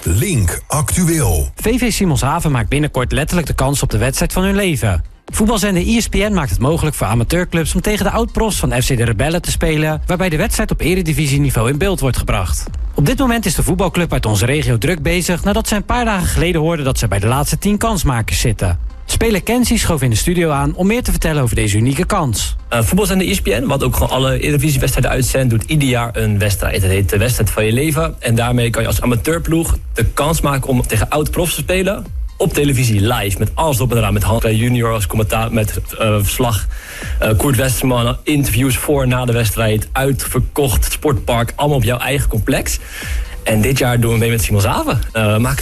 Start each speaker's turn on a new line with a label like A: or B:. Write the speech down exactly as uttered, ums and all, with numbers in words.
A: Link Actueel.
B: V V Simonshaven maakt binnenkort letterlijk de kans op de wedstrijd van hun leven. Voetbalzender E S P N maakt het mogelijk voor amateurclubs om tegen de oud-profs van F C de Rebellen te spelen, waarbij de wedstrijd op eredivisieniveau in beeld wordt gebracht. Op dit moment is de voetbalclub uit onze regio druk bezig nadat ze een paar dagen geleden hoorden dat ze bij de laatste tien kansmakers zitten. Speler Kenzie schoof in de studio aan om meer te vertellen over deze unieke kans.
C: Uh, voetbalzender E S P N, wat ook gewoon alle Eredivisiewedstrijden uitzendt, doet ieder jaar een wedstrijd. Het heet de wedstrijd van je leven. En daarmee kan je als amateurploeg de kans maken om tegen oud-profs te spelen. Op televisie, live, met alles op en eraan. Met Hans Junior als commentaar, met uh, verslag. Uh, Koert Westerman, interviews voor en na de wedstrijd. Uitverkocht, sportpark, allemaal op jouw eigen complex. En dit jaar doen we mee met Simonshaven. Uh, maken